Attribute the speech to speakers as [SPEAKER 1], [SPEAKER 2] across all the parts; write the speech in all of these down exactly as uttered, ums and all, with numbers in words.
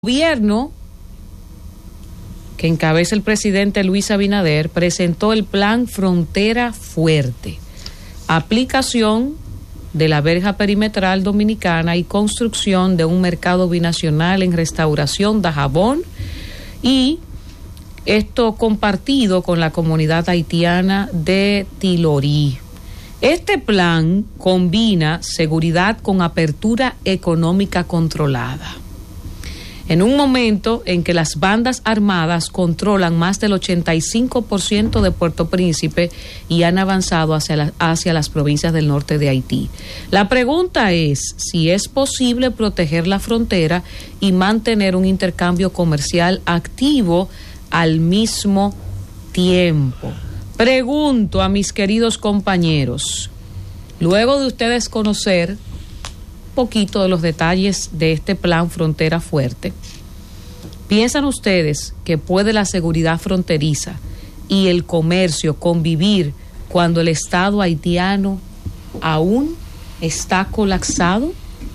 [SPEAKER 1] Gobierno que encabeza el presidente Luis Abinader presentó el plan Frontera Fuerte, aplicación de la verja perimetral dominicana y construcción de un mercado binacional en restauración de Dajabón, y esto compartido con la comunidad haitiana de Tilorí. Este plan combina seguridad con apertura económica controlada. En un momento en que las bandas armadas controlan más del ochenta y cinco por ciento de Puerto Príncipe y han avanzado hacia, la, hacia las provincias del norte de Haití. La pregunta es si es posible proteger la frontera y mantener un intercambio comercial activo al mismo tiempo. Pregunto a mis queridos compañeros, luego de ustedes conocer poquito de los detalles de este plan Frontera Fuerte, ¿piensan ustedes que puede la seguridad fronteriza y el comercio convivir cuando el Estado haitiano aún está colapsado?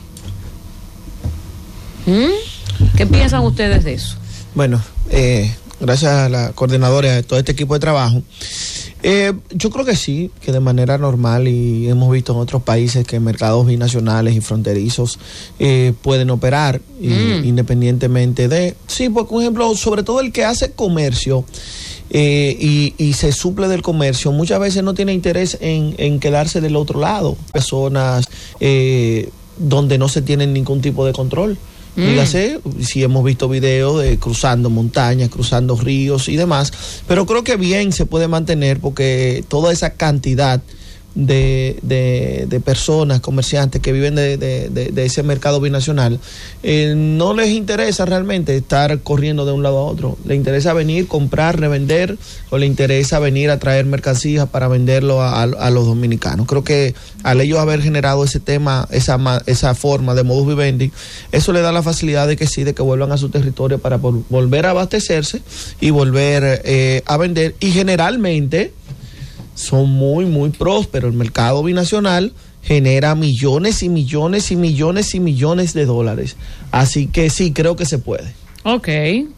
[SPEAKER 1] ¿Mm? ¿Qué piensan ustedes de eso?
[SPEAKER 2] Bueno, eh, gracias a la coordinadora de todo este equipo de trabajo. Eh, yo creo que sí, que de manera normal, y hemos visto en otros países que mercados binacionales y fronterizos eh, pueden operar mm. eh, independientemente de... Sí, por ejemplo, sobre todo el que hace comercio eh, y, y se suple del comercio, muchas veces no tiene interés en, en quedarse del otro lado. Personas eh, donde no se tiene ningún tipo de control. Dígase, si hemos visto videos de cruzando montañas, cruzando ríos y demás, pero creo que bien se puede mantener porque toda esa cantidad de, de, de personas, comerciantes que viven de, de, de, de ese mercado binacional, eh, no les interesa realmente estar corriendo de un lado a otro. Le interesa venir, comprar, revender, o le interesa venir a traer mercancías para venderlo a, a, a los dominicanos. Creo que al ellos haber generado ese tema, esa, esa forma de modus vivendi, eso le da la facilidad de que sí, de que vuelvan a su territorio para por, volver a abastecerse y volver eh, a vender. Y generalmente son muy, muy prósperos. El mercado binacional genera millones y millones y millones y millones de dólares. Así que sí, creo que se puede.
[SPEAKER 1] Ok.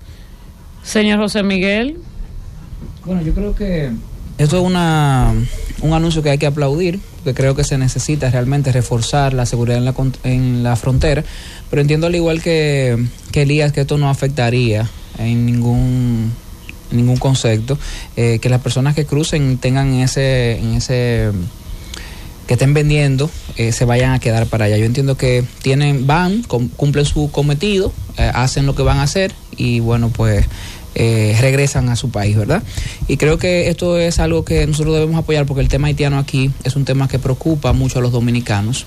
[SPEAKER 1] Señor José Miguel.
[SPEAKER 3] Bueno, yo creo que esto es una, un anuncio que hay que aplaudir, porque creo que se necesita realmente reforzar la seguridad en la, en la frontera, pero entiendo al igual que, que Elías que esto no afectaría en ningún... ningún concepto, eh, que las personas que crucen tengan ese, en ese, que estén vendiendo, eh, se vayan a quedar para allá. Yo entiendo que tienen, van, com, cumplen su cometido, eh, hacen lo que van a hacer y bueno, pues eh, regresan a su país, ¿verdad? Y creo que esto es algo que nosotros debemos apoyar porque el tema haitiano aquí es un tema que preocupa mucho a los dominicanos.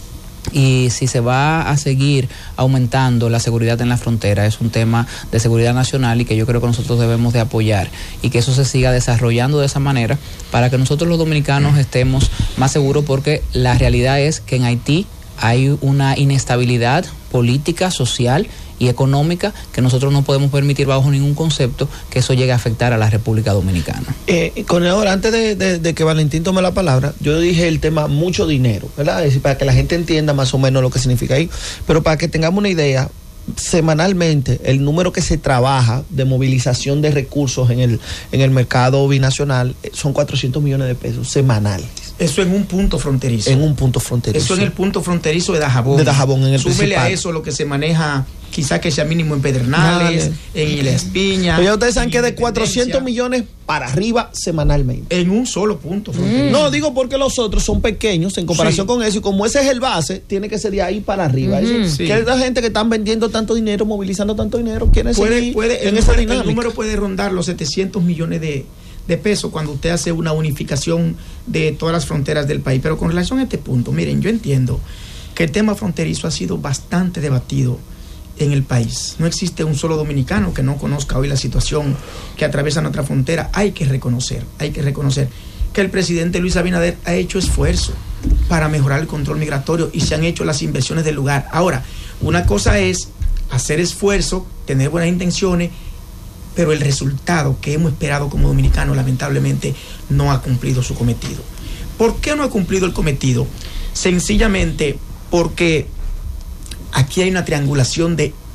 [SPEAKER 3] Y si se va a seguir aumentando la seguridad en la frontera, es un tema de seguridad nacional y que yo creo que nosotros debemos de apoyar y que eso se siga desarrollando de esa manera para que nosotros los dominicanos estemos más seguros, porque la realidad es que en Haití hay una inestabilidad política, social y económica que nosotros no podemos permitir bajo ningún concepto que eso llegue a afectar a la República Dominicana.
[SPEAKER 2] Eh, Coordinador, antes de, de, de que Valentín tome la palabra, yo dije el tema mucho dinero, ¿verdad? Es decir, para que la gente entienda más o menos lo que significa ahí, pero para que tengamos una idea, semanalmente el número que se trabaja de movilización de recursos en el, en el mercado binacional son cuatrocientos millones de pesos semanales.
[SPEAKER 4] Eso en un punto fronterizo.
[SPEAKER 2] En un punto fronterizo.
[SPEAKER 4] Eso en el punto fronterizo de Dajabón.
[SPEAKER 2] De Dajabón, en el
[SPEAKER 4] Súbele
[SPEAKER 2] principal.
[SPEAKER 4] a eso lo que se maneja, quizás que sea mínimo en Pedernales, Dale. en Isla Espiña.
[SPEAKER 2] Pero ya ustedes saben que de cuatrocientos millones para arriba semanalmente.
[SPEAKER 4] En un solo punto fronterizo.
[SPEAKER 2] Mm. No, digo porque los otros son pequeños en comparación sí. con eso, y como ese es el base, tiene que ser de ahí para arriba. Mm-hmm. Es decir, sí. que la gente que están vendiendo tanto dinero, movilizando tanto dinero, quieren
[SPEAKER 4] puede,
[SPEAKER 2] seguir
[SPEAKER 4] puede,
[SPEAKER 2] en
[SPEAKER 4] el
[SPEAKER 2] esa
[SPEAKER 4] número,
[SPEAKER 2] dinámica.
[SPEAKER 4] El número puede rondar los setecientos millones de de pesos cuando usted hace una unificación de todas las fronteras del país. Pero con relación a este punto, miren, yo entiendo que el tema fronterizo ha sido bastante debatido en el país. No existe un solo dominicano que no conozca hoy la situación que atraviesa nuestra frontera. Hay que reconocer, hay que reconocer que el presidente Luis Abinader ha hecho esfuerzo para mejorar el control migratorio y se han hecho las inversiones del lugar. Ahora, una cosa es hacer esfuerzo, tener buenas intenciones, pero el resultado que hemos esperado como dominicanos lamentablemente no ha cumplido su cometido. ¿Por qué no ha cumplido el cometido? Sencillamente porque aquí hay una triangulación de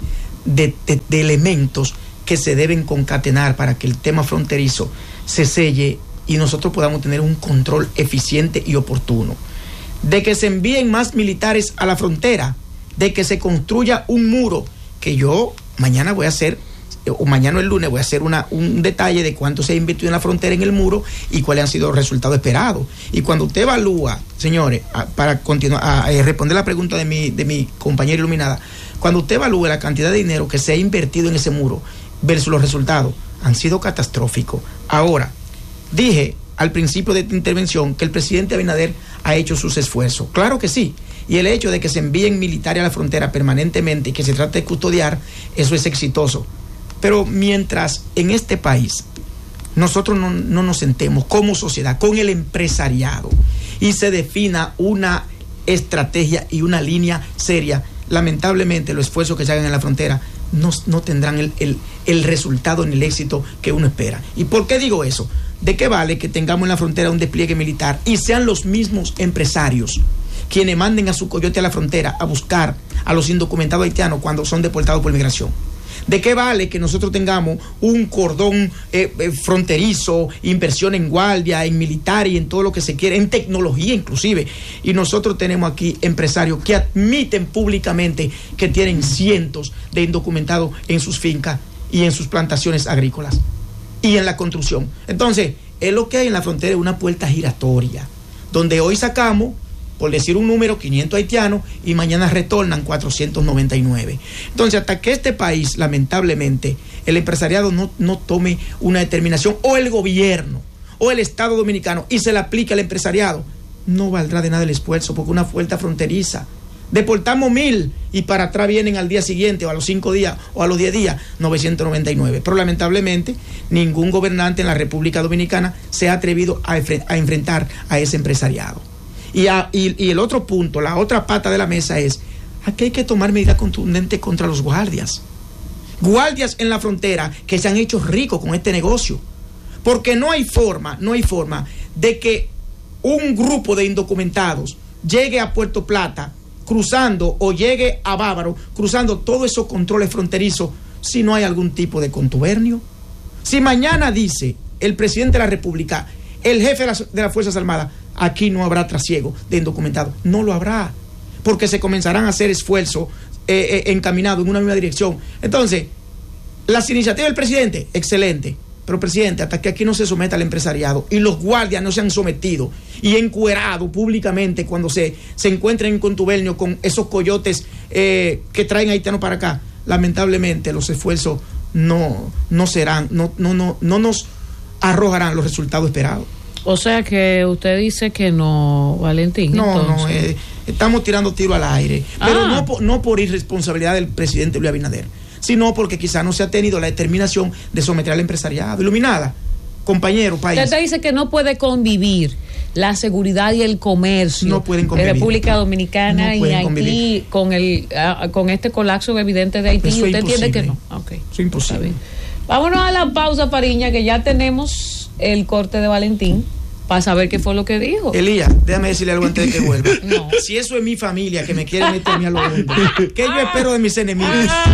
[SPEAKER 4] de, de, de elementos que se deben concatenar para que el tema fronterizo se selle y nosotros podamos tener un control eficiente y oportuno. De que se envíen más militares a la frontera, de que se construya un muro, que yo mañana voy a hacer, o mañana o el lunes voy a hacer una, un detalle de cuánto se ha invertido en la frontera en el muro y cuáles han sido los resultados esperados. Y cuando usted evalúa, señores, a, para continuar a, a responder la pregunta de mi, de mi compañera iluminada, cuando usted evalúa la cantidad de dinero que se ha invertido en ese muro versus los resultados, han sido catastróficos. Ahora, dije al principio de esta intervención que el presidente Abinader ha hecho sus esfuerzos. Claro que sí. Y el hecho de que se envíen militares a la frontera permanentemente y que se trate de custodiar, eso es exitoso. Pero mientras en este país nosotros no, no nos sentemos como sociedad, con el empresariado, y se defina una estrategia y una línea seria, lamentablemente los esfuerzos que se hagan en la frontera no, no tendrán el, el, el resultado ni el éxito que uno espera. ¿Y por qué digo eso? ¿De qué vale que tengamos en la frontera un despliegue militar y sean los mismos empresarios quienes manden a su coyote a la frontera a buscar a los indocumentados haitianos cuando son deportados por migración? ¿De qué vale que nosotros tengamos un cordón eh, eh, fronterizo, inversión en guardia, en militar y en todo lo que se quiere, en tecnología inclusive? Y nosotros tenemos aquí empresarios que admiten públicamente que tienen cientos de indocumentados en sus fincas y en sus plantaciones agrícolas y en la construcción. Entonces, es lo que hay en la frontera, es una puerta giratoria, donde hoy sacamos, por decir un número, quinientos haitianos y mañana retornan cuatrocientos noventa y nueve. Entonces, hasta que este país, lamentablemente, el empresariado no, no tome una determinación, o el gobierno, o el Estado dominicano, y se le aplique al empresariado, no valdrá de nada el esfuerzo, porque una puerta fronteriza. Deportamos mil y para atrás vienen al día siguiente, o a los cinco días, o a los diez días, novecientos noventa y nueve. Pero lamentablemente, ningún gobernante en la República Dominicana se ha atrevido a, a enfrentar a ese empresariado. Y, a, y, y el otro punto, la otra pata de la mesa es, aquí hay que tomar medidas contundentes contra los guardias. Guardias en la frontera que se han hecho ricos con este negocio. Porque no hay forma, no hay forma de que un grupo de indocumentados llegue a Puerto Plata cruzando, o llegue a Bávaro cruzando todos esos controles fronterizos, si no hay algún tipo de contubernio. Si mañana dice el presidente de la República, el jefe de las, de las Fuerzas Armadas, aquí no habrá trasiego de indocumentados, no lo habrá, porque se comenzarán a hacer esfuerzos eh, eh, encaminados en una misma dirección. Entonces, las iniciativas del presidente, excelente, pero presidente, hasta que aquí no se someta al empresariado y los guardias no se han sometido y encuerado públicamente cuando se, se encuentren en contubernio con esos coyotes eh, que traen haitianos para acá, lamentablemente los esfuerzos no, no serán, no, no, no, no nos arrojarán los resultados esperados.
[SPEAKER 1] O sea que usted dice que no, Valentín.
[SPEAKER 4] No,
[SPEAKER 1] entonces.
[SPEAKER 4] no, eh, estamos tirando tiro al aire, pero
[SPEAKER 1] ah.
[SPEAKER 4] no, por, no por irresponsabilidad del presidente Luis Abinader, sino porque quizá no se ha tenido la determinación de someter al empresariado. Iluminada, compañero, país.
[SPEAKER 1] Usted dice que no puede convivir la seguridad y el comercio
[SPEAKER 4] no pueden convivir.
[SPEAKER 1] de República Dominicana
[SPEAKER 4] no
[SPEAKER 1] y Haití con el uh, con este colapso evidente de Haití.
[SPEAKER 4] Eso
[SPEAKER 1] ¿Usted entiende que no?
[SPEAKER 4] Okay. Eso es imposible.
[SPEAKER 1] Vámonos a la pausa, Pariña, que ya tenemos el corte de Valentín para saber qué fue lo que dijo.
[SPEAKER 4] Elías, déjame decirle algo antes de que vuelva.
[SPEAKER 1] No.
[SPEAKER 4] Si eso es mi familia que me quiere meterme a lo hondo, ¿qué yo espero de mis enemigos?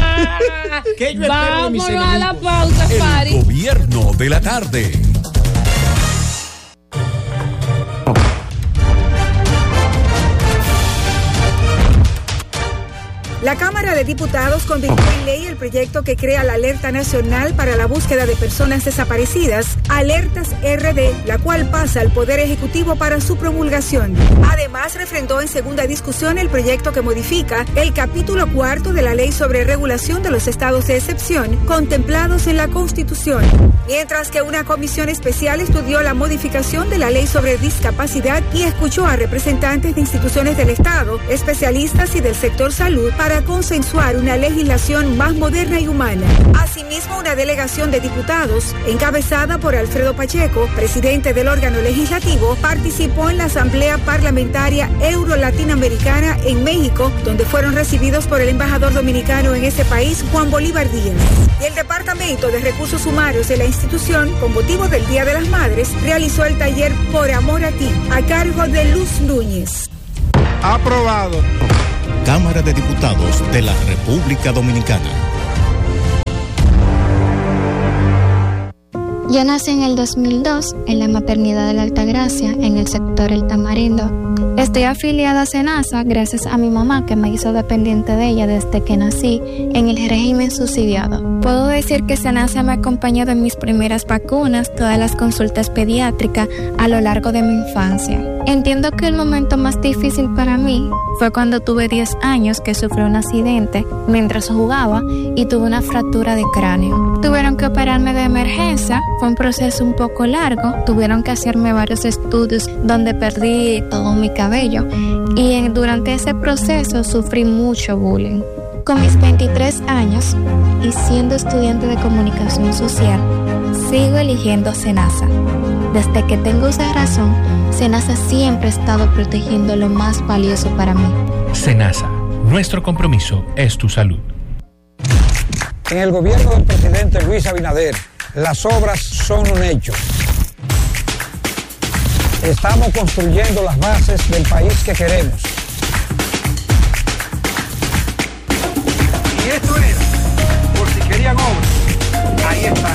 [SPEAKER 4] ¿Qué yo espero de mis enemigos?
[SPEAKER 1] Vámonos a la pausa, Pari.
[SPEAKER 5] El gobierno de la tarde.
[SPEAKER 6] La Cámara de Diputados convirtió en ley el proyecto que crea la Alerta Nacional para la Búsqueda de Personas Desaparecidas, Alertas R D, la cual pasa al Poder Ejecutivo para su promulgación. Además, refrendó en segunda discusión el proyecto que modifica el capítulo cuarto de la Ley sobre Regulación de los Estados de Excepción, contemplados en la Constitución. Mientras que una comisión especial estudió la modificación de la Ley sobre Discapacidad y escuchó a representantes de instituciones del Estado, especialistas y del sector salud para para consensuar una legislación más moderna y humana. Asimismo, una delegación de diputados, encabezada por Alfredo Pacheco, presidente del órgano legislativo, participó en la Asamblea Parlamentaria Euro-Latinoamericana en México, donde fueron recibidos por el embajador dominicano en ese país, Juan Bolívar Díaz. Y el Departamento de Recursos Humanos de la institución, con motivo del Día de las Madres, realizó el taller Por Amor a Ti, a cargo de Luz Núñez.
[SPEAKER 7] Aprobado.
[SPEAKER 5] Cámara de Diputados de la República Dominicana.
[SPEAKER 7] Yo nací en el dos mil dos en la maternidad de la Altagracia, en el sector El Tamarindo. Estoy afiliada a SENASA gracias a mi mamá, que me hizo dependiente de ella desde que nací en el régimen subsidiado. Puedo decir que SENASA me ha acompañado en mis primeras vacunas, todas las consultas pediátricas a lo largo de mi infancia. Entiendo que el momento más difícil para mí fue cuando tuve diez años, que sufrí un accidente mientras jugaba y tuve una fractura de cráneo. Tuvieron que operarme de emergencia, fue un proceso un poco largo, tuvieron que hacerme varios estudios donde perdí todo mi cabello y en, durante ese proceso sufrí mucho bullying. Con mis veintitrés años y siendo estudiante de comunicación social, sigo eligiendo SENASA. Desde que tengo esa razón, SENASA siempre ha estado protegiendo lo más valioso para mí.
[SPEAKER 5] SENASA, nuestro compromiso es tu salud.
[SPEAKER 8] En el gobierno del presidente Luis Abinader, las obras son un hecho. Estamos construyendo las bases del país que queremos. Y esto era, por si querían obras, ahí está.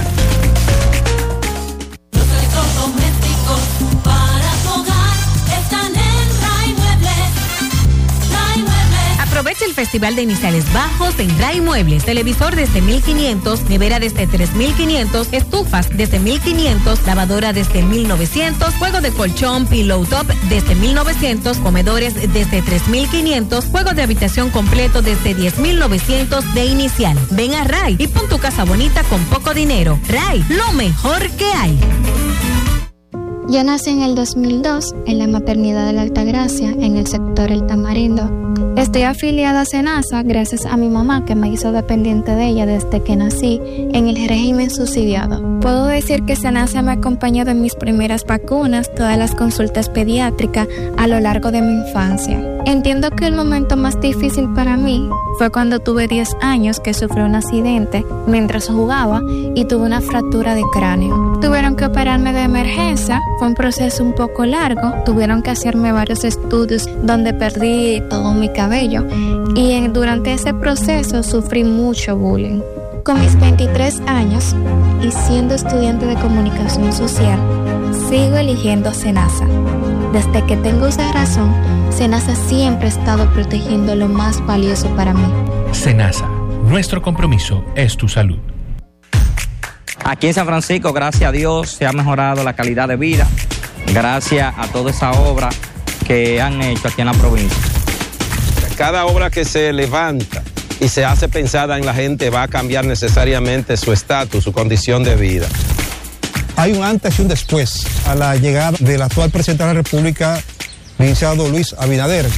[SPEAKER 9] Los electrodomésticos para tu hogar están en Ray Muebles. Ray Muebles.
[SPEAKER 10] Aprovecha el Festival de Iniciales Bajos en Ray Muebles. Televisor desde mil quinientos, nevera desde tres mil quinientos, estufas desde mil quinientos, lavadora desde mil novecientos, juego de colchón, pillow top desde mil novecientos, comedores desde tres mil quinientos, juego de habitación completo desde diez mil novecientos de inicial. Ven a Ray y pon tu casa bonita con poco dinero. Ray, lo mejor que hay.
[SPEAKER 7] Yo nací en el dos mil dos en la maternidad de la Altagracia, en el sector El Tamarindo. Estoy afiliada a SENASA gracias a mi mamá, que me hizo dependiente de ella desde que nací en el régimen subsidiado. Puedo decir que SENASA me ha acompañado en mis primeras vacunas, todas las consultas pediátricas a lo largo de mi infancia. Entiendo que el momento más difícil para mí fue cuando tuve diez años, que sufrí un accidente mientras jugaba y tuve una fractura de cráneo. Tuvieron que operarme de emergencia, fue un proceso un poco largo, tuvieron que hacerme varios estudios donde perdí todo mi cabello y en, durante ese proceso sufrí mucho bullying. Con mis veintitrés años y siendo estudiante de comunicación social, sigo eligiendo SENASA. Desde que tengo esa razón, SENASA siempre ha estado protegiendo lo más valioso para mí.
[SPEAKER 5] SENASA, nuestro compromiso es tu salud.
[SPEAKER 11] Aquí en San Francisco, gracias a Dios, se ha mejorado la calidad de vida, gracias a toda esa obra que han hecho aquí en la provincia.
[SPEAKER 12] Cada obra que se levanta y se hace pensada en la gente va a cambiar necesariamente su estatus, su condición de vida.
[SPEAKER 8] Hay un antes y un después a la llegada del actual presidente de la República, licenciado Luis Abinader.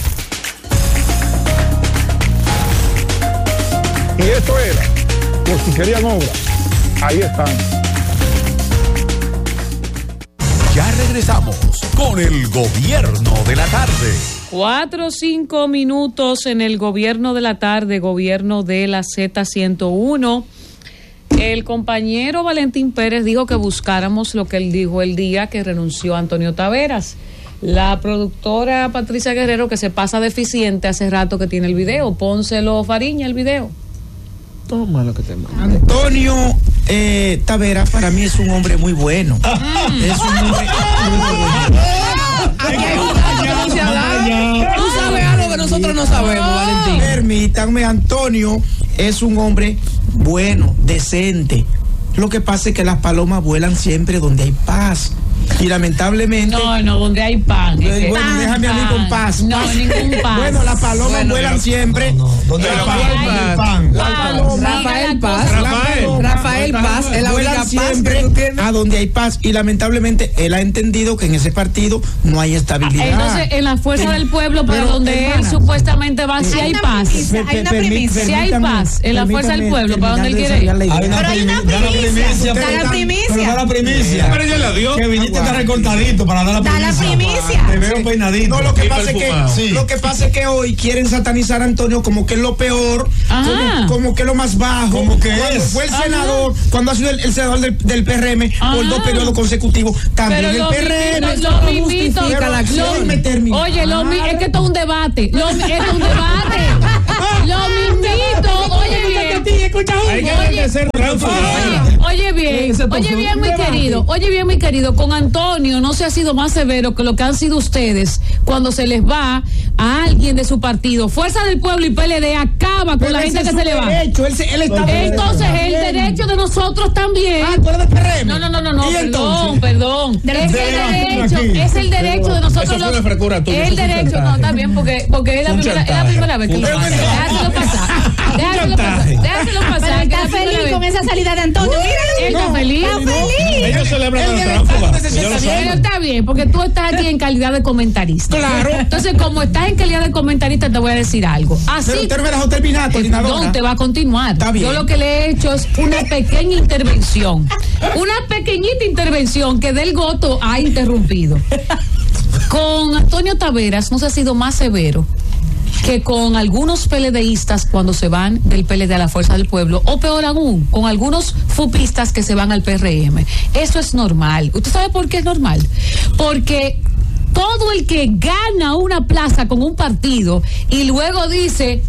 [SPEAKER 8] Y esto era, por si querían obras, ahí están.
[SPEAKER 5] Ya regresamos con el Gobierno de la Tarde.
[SPEAKER 1] Cuatro o cinco minutos en el Gobierno de la Tarde, Gobierno de la Z ciento uno. El compañero Valentín Pérez dijo que buscáramos lo que él dijo el día que renunció Antonio Taveras. La productora Patricia Guerrero, que se pasa deficiente hace rato que tiene el video. Pónselo, Fariña, el video.
[SPEAKER 2] Toma lo que te mando.
[SPEAKER 4] Antonio eh, Taveras para mí es un hombre muy bueno. Es un hombre muy bueno.
[SPEAKER 3] Tú sabes algo que nosotros no sabemos, Valentín.
[SPEAKER 4] Permítanme, Antonio es un hombre bueno, decente. Lo que pasa es que las palomas vuelan siempre donde hay paz. Y lamentablemente.
[SPEAKER 1] No, no, donde hay pan.
[SPEAKER 4] Eh, bueno, pan, déjame pan. a mí con paz.
[SPEAKER 1] No,
[SPEAKER 4] paz.
[SPEAKER 1] ningún paz.
[SPEAKER 4] Bueno, las palomas
[SPEAKER 1] bueno,
[SPEAKER 4] vuelan
[SPEAKER 1] yo,
[SPEAKER 4] siempre.
[SPEAKER 1] No, no.
[SPEAKER 4] ¿Dónde hay pan? pan? pan.
[SPEAKER 3] Rafael Paz. Rafael, Rafael Paz es la única paz
[SPEAKER 4] siempre
[SPEAKER 3] que tiene.
[SPEAKER 4] A donde hay paz. Y lamentablemente él ha entendido que en ese partido no hay estabilidad.
[SPEAKER 1] Entonces, en la fuerza del pueblo, para pero, donde hermana, él supuestamente va, si hay paz. Si hay paz en la fuerza del pueblo, para donde él quiere ir.
[SPEAKER 13] Pero hay una primicia.
[SPEAKER 14] Da la primicia.
[SPEAKER 13] Da la primicia.
[SPEAKER 12] Pero ya la dio.
[SPEAKER 13] Que viniste está recortadito para dar la primicia.
[SPEAKER 14] Da la primicia.
[SPEAKER 13] Te veo peinadito.
[SPEAKER 4] No, lo que pasa es que sí. lo que pasa es que hoy quieren satanizar a Antonio como que es lo peor, como, como que es lo más bajo.
[SPEAKER 13] Como que
[SPEAKER 4] cuando
[SPEAKER 13] es.
[SPEAKER 4] fue el senador, Ajá. cuando ha sido el, el senador del, del P R M Ajá. por dos periodos consecutivos, también
[SPEAKER 1] pero
[SPEAKER 4] el P R M
[SPEAKER 1] lo, lo, lo mismito,
[SPEAKER 4] la acción. Me termina.
[SPEAKER 1] Oye, lo mi, es que esto es un debate. Lo, esto es un debate. Lo mismito. Oye bien.
[SPEAKER 13] Hay que agradecer.
[SPEAKER 1] Oye, oye bien. bien, oye bien, mi querido, oye bien, mi querido, con Antonio no se ha sido más severo que lo que han sido ustedes cuando se les va a alguien de su partido. Fuerza del Pueblo y P L D acaba con
[SPEAKER 4] Pero
[SPEAKER 1] la gente
[SPEAKER 4] ese
[SPEAKER 1] que
[SPEAKER 4] es
[SPEAKER 1] se
[SPEAKER 4] su
[SPEAKER 1] le va.
[SPEAKER 4] derecho, él se- él está
[SPEAKER 1] Entonces, el
[SPEAKER 4] bien.
[SPEAKER 1] derecho de nosotros también.
[SPEAKER 4] Ah, tú eres del P R M.
[SPEAKER 1] No, no, no, no, no,
[SPEAKER 4] ¿Y
[SPEAKER 1] perdón,
[SPEAKER 4] entonces?
[SPEAKER 1] perdón.
[SPEAKER 4] De los
[SPEAKER 1] Es
[SPEAKER 4] de
[SPEAKER 1] el
[SPEAKER 4] la-
[SPEAKER 1] derecho,
[SPEAKER 4] aquí.
[SPEAKER 1] es el derecho de nosotros.
[SPEAKER 13] Eso fue
[SPEAKER 1] los-
[SPEAKER 13] una frescura tuya,
[SPEAKER 1] El
[SPEAKER 13] eso es un
[SPEAKER 1] derecho, no,
[SPEAKER 13] chantaje.
[SPEAKER 1] está bien, porque, porque es la
[SPEAKER 13] Un
[SPEAKER 1] primera, es la
[SPEAKER 13] chantaje.
[SPEAKER 1] primera vez que
[SPEAKER 13] Un
[SPEAKER 1] lo pasa.
[SPEAKER 13] chantaje.
[SPEAKER 1] Déjalo pasar. Déjalo pasar. Déjalo pasar.
[SPEAKER 14] Pero
[SPEAKER 1] que
[SPEAKER 14] está
[SPEAKER 1] es la primera
[SPEAKER 14] feliz
[SPEAKER 1] vez.
[SPEAKER 14] con esa salida de Antonio. Míralo.
[SPEAKER 1] Él está
[SPEAKER 14] No,
[SPEAKER 1] feliz.
[SPEAKER 14] Está feliz.
[SPEAKER 13] Ellos celebran
[SPEAKER 4] Él
[SPEAKER 13] la
[SPEAKER 4] debe
[SPEAKER 13] tránsfuga.
[SPEAKER 4] estar donde se
[SPEAKER 13] Ellos lo
[SPEAKER 4] sienta
[SPEAKER 1] Pero
[SPEAKER 13] saben.
[SPEAKER 1] está bien, porque tú estás aquí en calidad de comentarista.
[SPEAKER 4] Claro.
[SPEAKER 1] Entonces, como estás en calidad de comentarista, te voy a decir algo. Así.
[SPEAKER 4] Pero usted no me dejó terminar, coordinadora.
[SPEAKER 1] No, te va a continuar.
[SPEAKER 4] Está bien.
[SPEAKER 1] Yo lo que le he hecho es una pequeña intervención. Una pequeñita intervención que Del Goto ha interrumpido. Con Antonio Taveras no se ha sido más severo que con algunos PLDistas cuando se van del P L D a la Fuerza del Pueblo, o peor aún, con algunos fupistas que se van al P R M. Eso es normal. ¿Usted sabe por qué es normal? Porque todo el que gana una plaza con un partido y luego dice,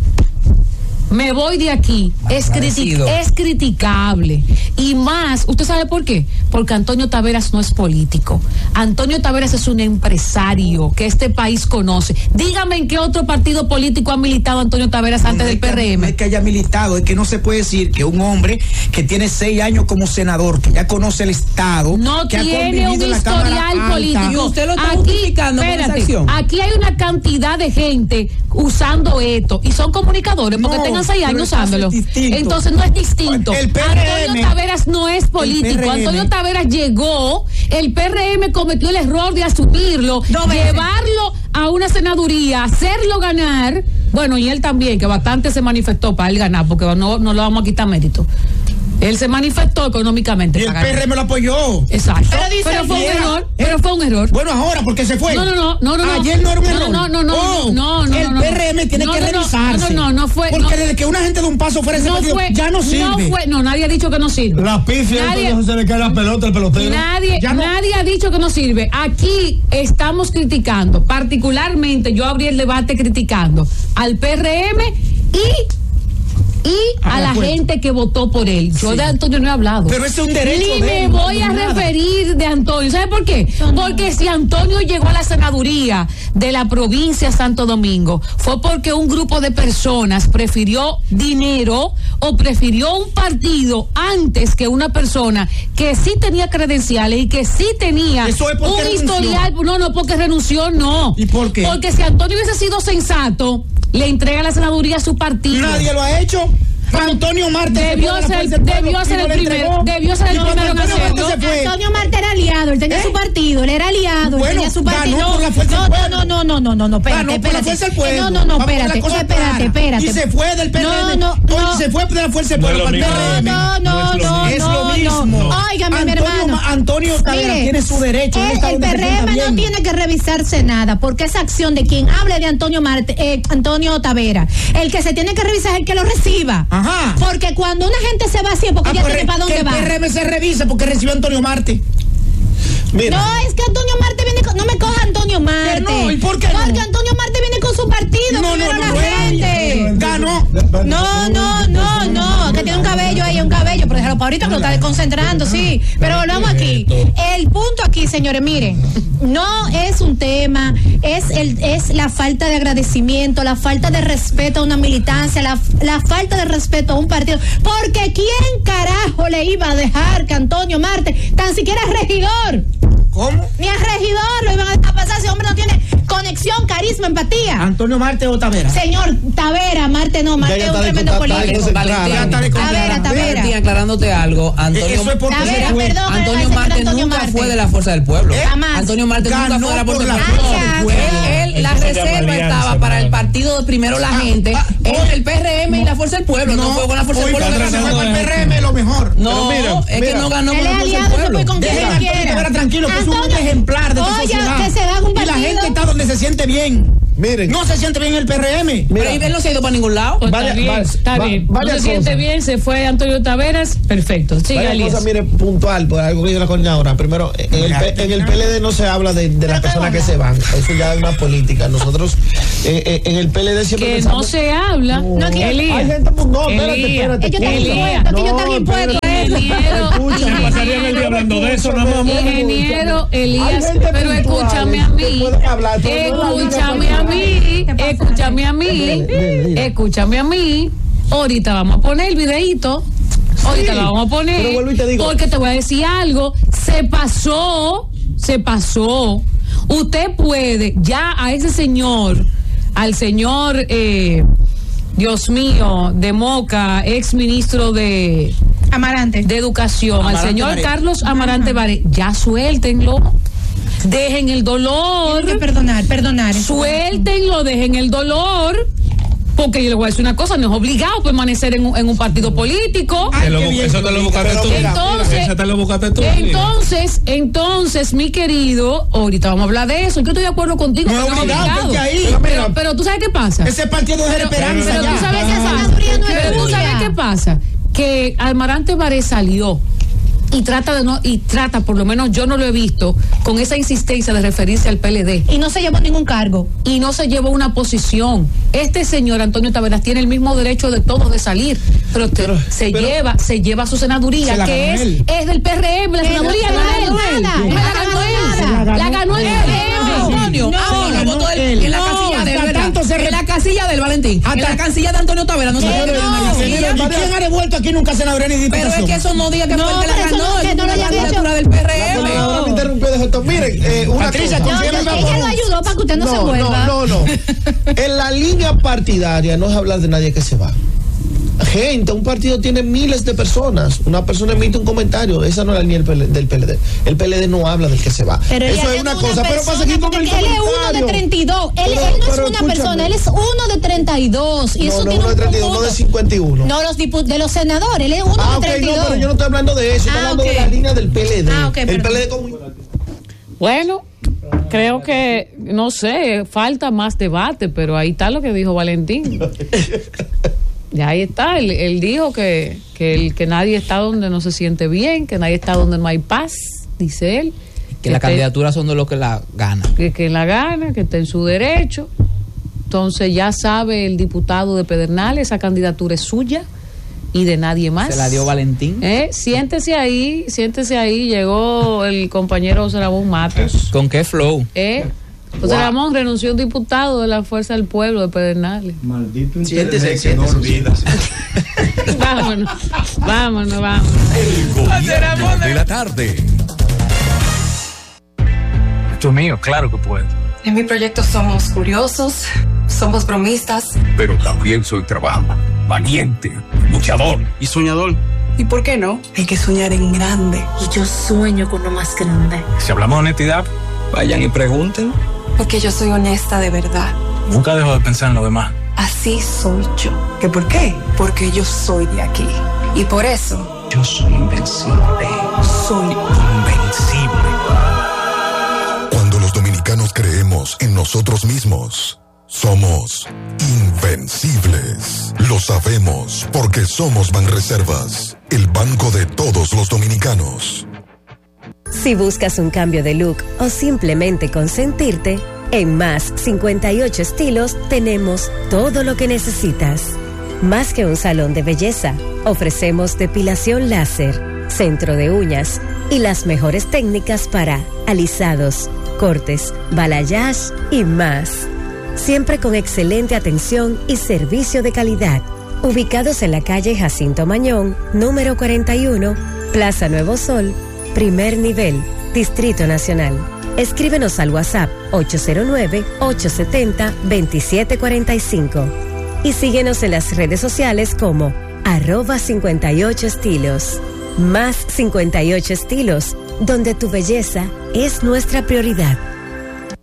[SPEAKER 1] me voy de aquí, es, criti- es criticable. Y más, ¿usted sabe por qué? Porque Antonio Taveras no es político. Antonio Taveras es un empresario que este país conoce. Dígame en qué otro partido político ha militado Antonio Taveras antes
[SPEAKER 4] No
[SPEAKER 1] del
[SPEAKER 4] es que-
[SPEAKER 1] P R M.
[SPEAKER 4] No es que haya militado, es que no se puede decir que un hombre que tiene seis años como senador, que ya conoce el Estado,
[SPEAKER 1] No
[SPEAKER 4] que ha
[SPEAKER 1] tiene
[SPEAKER 4] convivido
[SPEAKER 1] un
[SPEAKER 4] en la Cámara
[SPEAKER 1] historial
[SPEAKER 4] Alta.
[SPEAKER 1] político.
[SPEAKER 3] Y usted lo está
[SPEAKER 1] Aquí,
[SPEAKER 3] justificando con esa
[SPEAKER 1] espérate,
[SPEAKER 3] acción.
[SPEAKER 1] aquí hay una cantidad de gente usando esto y son comunicadores porque
[SPEAKER 4] No,
[SPEAKER 1] tengan seis
[SPEAKER 4] pero
[SPEAKER 1] años
[SPEAKER 4] el caso es
[SPEAKER 1] usándolo.
[SPEAKER 4] distinto.
[SPEAKER 1] Entonces no es distinto.
[SPEAKER 4] El P R M,
[SPEAKER 1] Antonio Taveras no es político.
[SPEAKER 4] el P R M.
[SPEAKER 1] Antonio Taveras llegó, el P R M cometió el error de asumirlo,
[SPEAKER 14] Dos veces.
[SPEAKER 1] llevarlo a una senaduría, hacerlo ganar. Bueno, y él también, que bastante se manifestó para él ganar, porque no, no le vamos a quitar mérito. Él se manifestó económicamente.
[SPEAKER 4] Y el
[SPEAKER 1] para
[SPEAKER 4] P R
[SPEAKER 1] ganar.
[SPEAKER 4] M lo apoyó.
[SPEAKER 1] Exacto.
[SPEAKER 14] Pero dice
[SPEAKER 1] Pero fue un
[SPEAKER 4] ayer,
[SPEAKER 1] error.
[SPEAKER 4] ¿eh?
[SPEAKER 1] Pero fue un error.
[SPEAKER 4] Bueno, ahora, porque se fue.
[SPEAKER 1] No, no, no, no, no, no.
[SPEAKER 4] Ayer no era un
[SPEAKER 1] No,
[SPEAKER 4] error.
[SPEAKER 1] no, no, no,
[SPEAKER 4] Oh,
[SPEAKER 1] no, no,
[SPEAKER 4] El
[SPEAKER 1] no, no.
[SPEAKER 4] P R M tiene
[SPEAKER 1] No,
[SPEAKER 4] que
[SPEAKER 1] no, no,
[SPEAKER 4] revisarse.
[SPEAKER 1] no, no, no fue-
[SPEAKER 4] Porque
[SPEAKER 1] no.
[SPEAKER 4] desde que una gente de un paso fuera de ese
[SPEAKER 1] No
[SPEAKER 4] partido,
[SPEAKER 1] fue,
[SPEAKER 4] ya no sirve.
[SPEAKER 1] no fue, no, nadie ha dicho que no sirve.
[SPEAKER 13] La pifia,
[SPEAKER 1] Nadie-
[SPEAKER 13] entonces se le cae la pelota al pelotero.
[SPEAKER 1] Nadie,
[SPEAKER 4] Ya no-
[SPEAKER 1] nadie ha dicho que no sirve. Aquí estamos criticando, particularmente yo abrí el debate criticando al P R M y y
[SPEAKER 4] Ah,
[SPEAKER 1] a
[SPEAKER 4] de
[SPEAKER 1] la
[SPEAKER 4] acuerdo.
[SPEAKER 1] gente que votó por él. Yo
[SPEAKER 4] Sí.
[SPEAKER 1] de Antonio no he hablado.
[SPEAKER 4] Pero ese es un derecho
[SPEAKER 1] Ni
[SPEAKER 4] de
[SPEAKER 1] me
[SPEAKER 4] él, no
[SPEAKER 1] voy a
[SPEAKER 4] es nada.
[SPEAKER 1] referir de Antonio. ¿Sabe por qué? Porque si Antonio llegó a la senaduría de la provincia de Santo Domingo, fue porque un grupo de personas prefirió dinero o prefirió un partido antes que una persona que sí tenía credenciales y que sí tenía
[SPEAKER 4] Eso es porque
[SPEAKER 1] un
[SPEAKER 4] renunció.
[SPEAKER 1] historial. No, no, porque renunció, no.
[SPEAKER 4] ¿Y por qué?
[SPEAKER 1] Porque si Antonio hubiese sido sensato, le entrega la senaduría a su partido.
[SPEAKER 4] Nadie lo ha hecho. Antonio Marte
[SPEAKER 1] Debió
[SPEAKER 4] se fue de la
[SPEAKER 1] ser-
[SPEAKER 4] Fuerza del
[SPEAKER 1] debió
[SPEAKER 4] Pueblo
[SPEAKER 1] ser
[SPEAKER 4] y no
[SPEAKER 1] el
[SPEAKER 4] le
[SPEAKER 1] primer-
[SPEAKER 4] entregó.
[SPEAKER 1] debió ser el
[SPEAKER 4] Y cuando
[SPEAKER 1] primero que
[SPEAKER 4] Antonio Marte
[SPEAKER 1] hacerlo.
[SPEAKER 4] se fue,
[SPEAKER 14] Antonio Marte era aliado, él tenía
[SPEAKER 4] ¿Eh?
[SPEAKER 14] su partido, él era aliado, él
[SPEAKER 4] Bueno,
[SPEAKER 14] tenía su partido.
[SPEAKER 4] ganó por la fuerza
[SPEAKER 14] no,
[SPEAKER 4] del
[SPEAKER 14] no,
[SPEAKER 4] pueblo.
[SPEAKER 14] no, no, no, no, no, no, espérate,
[SPEAKER 4] Ganó por la
[SPEAKER 14] espérate.
[SPEAKER 4] Fuerza del Pueblo.
[SPEAKER 14] No, no, no,
[SPEAKER 4] Vamos a poner
[SPEAKER 14] espérate,
[SPEAKER 4] la cosa
[SPEAKER 14] espérate,
[SPEAKER 4] clara.
[SPEAKER 14] espérate.
[SPEAKER 4] Y se fue del P R M.
[SPEAKER 14] No, no,
[SPEAKER 4] Oye,
[SPEAKER 14] no.
[SPEAKER 4] se fue de la Fuerza del
[SPEAKER 13] No
[SPEAKER 4] Pueblo
[SPEAKER 13] es lo
[SPEAKER 4] para el P R M.
[SPEAKER 14] No, no, no,
[SPEAKER 4] Es
[SPEAKER 14] no,
[SPEAKER 4] lo
[SPEAKER 14] no.
[SPEAKER 4] mismo.
[SPEAKER 14] Óigame, mi
[SPEAKER 4] Antonio
[SPEAKER 14] hermano.
[SPEAKER 4] Ma- Antonio Taveras
[SPEAKER 14] Mire,
[SPEAKER 4] tiene su derecho. él
[SPEAKER 14] El,
[SPEAKER 4] está
[SPEAKER 14] el
[SPEAKER 4] donde se
[SPEAKER 14] P R
[SPEAKER 4] sienta
[SPEAKER 14] M no
[SPEAKER 4] bien.
[SPEAKER 14] tiene que revisarse nada, porque esa acción de quien hable de Antonio Marte, eh, Antonio Tavera, el que se tiene que revisar es el que lo reciba.
[SPEAKER 4] Ajá.
[SPEAKER 14] Porque cuando una gente se va así es porque
[SPEAKER 4] Ah,
[SPEAKER 14] ya
[SPEAKER 4] pues,
[SPEAKER 14] tiene para
[SPEAKER 4] que
[SPEAKER 14] dónde
[SPEAKER 4] el
[SPEAKER 14] va.
[SPEAKER 4] P R M se revisa porque recibió a Antonio Marte.
[SPEAKER 2] Mira.
[SPEAKER 14] No, es que Antonio Marte viene con, no me coja Antonio Marte.
[SPEAKER 4] Que no, ¿y por qué no?
[SPEAKER 14] Porque Antonio Marte viene con su partido,
[SPEAKER 4] No,
[SPEAKER 14] primero
[SPEAKER 4] no, no,
[SPEAKER 14] la
[SPEAKER 4] bueno.
[SPEAKER 14] gente.
[SPEAKER 4] Ganó.
[SPEAKER 14] No, no, no, no, que tiene un cabello ahí, un cabello, pero déjalo para ahorita que lo está desconcentrando, sí. Pero volvamos aquí. El punto aquí, señores, miren, no es un tema, es el, es la falta de agradecimiento, la falta de respeto a una militancia, la, la falta de respeto a un partido. Porque ¿quién carajo le iba a dejar que Antonio Marte, tan siquiera regidor?
[SPEAKER 4] ¿Cómo?
[SPEAKER 14] Ni a regidor lo iban a dejar pasar, ese hombre no tiene conexión, carisma, empatía.
[SPEAKER 4] Antonio Marte o Tavera.
[SPEAKER 14] Señor Tavera, Marte no, Marte
[SPEAKER 2] Ya, ya
[SPEAKER 14] es un
[SPEAKER 2] está
[SPEAKER 14] tremendo
[SPEAKER 2] descontra- está
[SPEAKER 14] político.
[SPEAKER 2] desconcentrado.
[SPEAKER 4] Ya está de
[SPEAKER 14] Tavera,
[SPEAKER 4] contra-
[SPEAKER 14] Tavera.
[SPEAKER 3] Valentín, aclarándote algo, Antonio,
[SPEAKER 4] Eso es porque
[SPEAKER 14] Tavera,
[SPEAKER 4] se fue.
[SPEAKER 14] perdón,
[SPEAKER 3] Antonio
[SPEAKER 14] el señor
[SPEAKER 3] Marte
[SPEAKER 14] Antonio
[SPEAKER 3] nunca
[SPEAKER 14] Marte.
[SPEAKER 3] fue de la Fuerza del Pueblo.
[SPEAKER 4] ¿Eh?
[SPEAKER 14] Jamás.
[SPEAKER 3] Antonio Marte nunca
[SPEAKER 4] Ganó
[SPEAKER 3] fue de la Fuerza
[SPEAKER 4] por
[SPEAKER 3] del
[SPEAKER 4] la
[SPEAKER 3] Pueblo.
[SPEAKER 14] Fuerza del Pueblo.
[SPEAKER 3] Él, él, la
[SPEAKER 13] Eso se llama
[SPEAKER 3] reserva
[SPEAKER 13] alianza,
[SPEAKER 3] estaba para el
[SPEAKER 13] hermano.
[SPEAKER 3] partido de primero la
[SPEAKER 4] Ah,
[SPEAKER 3] gente,
[SPEAKER 4] ah,
[SPEAKER 3] entre el P R M y la Fuerza del Pueblo. No, fue con la Fuerza del
[SPEAKER 4] Hoy
[SPEAKER 3] Pueblo.
[SPEAKER 4] Tavera
[SPEAKER 3] que
[SPEAKER 4] se
[SPEAKER 3] ganó.
[SPEAKER 4] fue para el P R M, lo mejor.
[SPEAKER 3] No,
[SPEAKER 2] Pero mira,
[SPEAKER 3] es que
[SPEAKER 2] mira.
[SPEAKER 3] no ganó
[SPEAKER 14] Él
[SPEAKER 3] con
[SPEAKER 14] es
[SPEAKER 3] la Fuerza
[SPEAKER 14] aliado,
[SPEAKER 3] del
[SPEAKER 14] se fue
[SPEAKER 3] Pueblo.
[SPEAKER 14] con quien
[SPEAKER 4] Dejen a Antonio
[SPEAKER 14] quiera.
[SPEAKER 4] Tavera tranquilo, que es un
[SPEAKER 14] Antonio,
[SPEAKER 4] hombre ejemplar de esta
[SPEAKER 14] oye,
[SPEAKER 4] sociedad.
[SPEAKER 14] que se haga un
[SPEAKER 4] Y la
[SPEAKER 14] partido.
[SPEAKER 4] gente está donde se siente bien.
[SPEAKER 2] Miren.
[SPEAKER 4] No se siente bien el P R M.
[SPEAKER 3] Pero él no se ha ido para ningún lado.
[SPEAKER 1] Pues
[SPEAKER 2] Varias-
[SPEAKER 1] está bien,
[SPEAKER 2] varias-
[SPEAKER 1] está
[SPEAKER 2] va-
[SPEAKER 1] bien. No
[SPEAKER 2] varias
[SPEAKER 1] se siente
[SPEAKER 2] cosas.
[SPEAKER 1] bien, se fue Antonio Taveras, perfecto. Siga,
[SPEAKER 2] Varias
[SPEAKER 1] Elías.
[SPEAKER 2] cosas, mire, puntual, por algo que dice la coordinadora. Primero, en el, P- en el P L D no se habla de, de las personas que se van. Eso ya es una política. Nosotros, eh, eh, en el P L D siempre
[SPEAKER 1] Que no
[SPEAKER 2] pensamos...
[SPEAKER 1] se habla.
[SPEAKER 2] No,
[SPEAKER 14] que-
[SPEAKER 1] Elías.
[SPEAKER 2] hay gente, pues, no, espérate,
[SPEAKER 1] Elías.
[SPEAKER 2] espérate.
[SPEAKER 14] Ellos están
[SPEAKER 2] escucha.
[SPEAKER 14] impuestos, que ellos están
[SPEAKER 2] No,
[SPEAKER 14] impuestos a
[SPEAKER 2] espérate.
[SPEAKER 14] eso.
[SPEAKER 1] Ingeniero,
[SPEAKER 2] Escucha,
[SPEAKER 1] ingeniero,
[SPEAKER 13] eso, nada más.
[SPEAKER 1] Ingeniero Elías, pero escúchame a mí, escúchame a mí, escúchame a mí, escúchame a mí. Ahorita vamos a poner el videíto. Ahorita lo vamos a poner. Porque te voy a decir algo. Se pasó, se pasó. Usted puede, ya a ese señor, al señor, eh, Dios mío, de Moca, ex ministro de
[SPEAKER 14] Amarante
[SPEAKER 1] de Educación,
[SPEAKER 14] Amarante
[SPEAKER 1] al señor
[SPEAKER 14] Baré.
[SPEAKER 1] Carlos Amarante Baré, ya suéltenlo. Dejen el dolor.
[SPEAKER 14] Tienen que perdonar, perdonar.
[SPEAKER 1] Suéltenlo, dejen el dolor. Porque yo le voy a decir una cosa, no es obligado permanecer en un, en un partido político.
[SPEAKER 13] Ay, lo, eso te lo buscaste tú.
[SPEAKER 1] Entonces,
[SPEAKER 13] eso te lo buscaste tú.
[SPEAKER 1] entonces, entonces, mi querido, ahorita vamos a hablar de eso. Yo estoy de acuerdo contigo.
[SPEAKER 4] No,
[SPEAKER 1] que es
[SPEAKER 4] obligado,
[SPEAKER 1] obligado.
[SPEAKER 4] porque ahí-
[SPEAKER 1] pero, pero, pero tú sabes qué pasa.
[SPEAKER 4] Ese partido es de
[SPEAKER 1] Pero-
[SPEAKER 4] esperanza
[SPEAKER 1] Pero
[SPEAKER 4] ya.
[SPEAKER 1] tú sabes qué
[SPEAKER 4] Ah,
[SPEAKER 1] pasa. Pero tú sabes qué pasa. Que Amarante Baré salió y trata de no, y trata, por lo menos yo no lo he visto, con esa insistencia de referirse al P L D.
[SPEAKER 14] Y no se llevó ningún cargo.
[SPEAKER 1] Y no se llevó una posición. Este señor Antonio Taveras tiene el mismo derecho de todos de salir, pero, te- se
[SPEAKER 4] pero-
[SPEAKER 1] lleva, se lleva su
[SPEAKER 4] Se
[SPEAKER 1] senaduría,
[SPEAKER 4] la
[SPEAKER 1] que
[SPEAKER 4] ganó
[SPEAKER 1] es,
[SPEAKER 4] él.
[SPEAKER 1] es del P R M, la
[SPEAKER 14] Pero
[SPEAKER 1] senaduría
[SPEAKER 14] se
[SPEAKER 1] no
[SPEAKER 14] la
[SPEAKER 1] es
[SPEAKER 14] ganó
[SPEAKER 1] de él.
[SPEAKER 14] nada.
[SPEAKER 1] La
[SPEAKER 14] La
[SPEAKER 1] ganó
[SPEAKER 14] ganó
[SPEAKER 1] él.
[SPEAKER 14] nada.
[SPEAKER 1] La ganó el P R M.
[SPEAKER 15] Antonio, ahora votó él en la casilla de
[SPEAKER 4] hasta
[SPEAKER 15] ¿verdad?
[SPEAKER 4] tanto se re-
[SPEAKER 15] en la casilla del Valentín, en la casilla de Antonio Tavera, no se
[SPEAKER 4] Señores,
[SPEAKER 15] puede ver en la casilla.
[SPEAKER 4] ¿Y quién ha devuelto aquí nunca senaduría ni
[SPEAKER 15] Pero
[SPEAKER 4] diputación?
[SPEAKER 15] es que eso no diga que
[SPEAKER 14] No,
[SPEAKER 15] fue el que la
[SPEAKER 14] pero eso
[SPEAKER 15] ganó,
[SPEAKER 14] no- que no lo
[SPEAKER 15] es
[SPEAKER 14] haya
[SPEAKER 15] la
[SPEAKER 14] dicho.
[SPEAKER 15] candidatura del P R
[SPEAKER 2] La
[SPEAKER 15] M.
[SPEAKER 2] coordinadora me interrumpió de esto. Miren, eh, una
[SPEAKER 4] Patricia,
[SPEAKER 2] cosa.
[SPEAKER 4] confía en el
[SPEAKER 14] Ella
[SPEAKER 4] vapor.
[SPEAKER 14] lo ayudó para que usted no, se
[SPEAKER 2] No,
[SPEAKER 14] vuelva.
[SPEAKER 2] no, no, no. En la línea partidaria no es hablar de nadie que se va. Gente, un partido tiene miles de personas. Una persona emite un comentario. Esa no es la línea del P L D. del P L D. El P L D no habla del que se va.
[SPEAKER 14] Pero
[SPEAKER 2] Eso
[SPEAKER 14] ella
[SPEAKER 2] es una
[SPEAKER 14] tiene
[SPEAKER 2] cosa. Pero para
[SPEAKER 14] persona,
[SPEAKER 2] seguir con el
[SPEAKER 14] porque él es uno de
[SPEAKER 2] comentario.
[SPEAKER 14] treinta y dos. Él,
[SPEAKER 2] Pero-
[SPEAKER 14] él no es
[SPEAKER 2] pero
[SPEAKER 14] una
[SPEAKER 2] escúchame.
[SPEAKER 14] persona, él es uno de treinta y dos. Y
[SPEAKER 2] No,
[SPEAKER 14] eso
[SPEAKER 2] no,
[SPEAKER 14] tiene
[SPEAKER 2] uno de
[SPEAKER 14] un
[SPEAKER 2] treinta y dos,
[SPEAKER 14] punto.
[SPEAKER 2] no de cincuenta y uno.
[SPEAKER 14] No, los dipu- de los senadores, él es uno
[SPEAKER 2] Ah,
[SPEAKER 14] de
[SPEAKER 2] ok,
[SPEAKER 14] treinta y
[SPEAKER 2] no,
[SPEAKER 14] dos.
[SPEAKER 2] pero yo no estoy hablando de eso. Estoy
[SPEAKER 14] Ah,
[SPEAKER 2] hablando
[SPEAKER 14] ok.
[SPEAKER 2] de la línea del P L D.
[SPEAKER 14] Ah, ok,
[SPEAKER 2] el
[SPEAKER 14] perdón.
[SPEAKER 2] P L D como...
[SPEAKER 1] Bueno, creo que, no sé, falta más debate, pero ahí está lo que dijo Valentín. Ya ahí está, él, él dijo que, que, el, que nadie está donde no se siente bien, que nadie está donde no hay paz, dice él.
[SPEAKER 3] Que las
[SPEAKER 1] esté-
[SPEAKER 3] candidaturas son de lo que la gana.
[SPEAKER 1] que, que la gana, que está en su derecho. Entonces ya sabe el diputado de Pedernales, esa candidatura es suya y de nadie más.
[SPEAKER 3] Se la dio Valentín.
[SPEAKER 1] Eh, siéntese ahí, siéntese ahí, llegó el compañero José Ramón Matos.
[SPEAKER 3] ¿Con qué flow?
[SPEAKER 1] Eh, José Ramón renunció a un diputado de la Fuerza del Pueblo de Pedernales.
[SPEAKER 13] Maldito
[SPEAKER 4] Siéntese,
[SPEAKER 13] internet que no
[SPEAKER 4] siéntese.
[SPEAKER 13] olvidas.
[SPEAKER 1] Vámonos, vámonos, vámonos.
[SPEAKER 5] El gobierno de la tarde.
[SPEAKER 16] Esto es mío, claro que puedo.
[SPEAKER 17] En mi proyecto somos curiosos, somos bromistas.
[SPEAKER 5] Pero también soy trabajador, valiente, luchador y soñador.
[SPEAKER 17] ¿Y por qué no? Hay que soñar en grande.
[SPEAKER 18] Y yo sueño con lo más grande.
[SPEAKER 16] Si hablamos de honestidad, vayan y pregunten.
[SPEAKER 17] Porque yo soy honesta de verdad.
[SPEAKER 16] Nunca dejo de pensar en lo demás.
[SPEAKER 17] Así soy yo. ¿Qué por qué? Porque yo soy de aquí. Y por eso
[SPEAKER 16] Yo soy invencible.
[SPEAKER 17] soy
[SPEAKER 16] Invencible.
[SPEAKER 19] Cuando los dominicanos creemos en nosotros mismos, somos invencibles. Lo sabemos porque somos Banreservas, el banco de todos los dominicanos.
[SPEAKER 20] Si buscas un cambio de look o simplemente consentirte, en Más cincuenta y ocho Estilos tenemos todo lo que necesitas. Más que un salón de belleza, ofrecemos depilación láser, centro de uñas y las mejores técnicas para alisados, cortes, balayage y más. Siempre con excelente atención y servicio de calidad. Ubicados en la calle Jacinto Mañón, número cuarenta y uno, Plaza Nuevo Sol, primer nivel, Distrito Nacional. Escríbenos al WhatsApp ocho cero nueve, ocho siete cero, dos siete cuatro cinco y síguenos en las redes sociales como arroba cincuenta y ocho estilos. Más cincuenta y ocho Estilos, donde tu belleza es nuestra prioridad.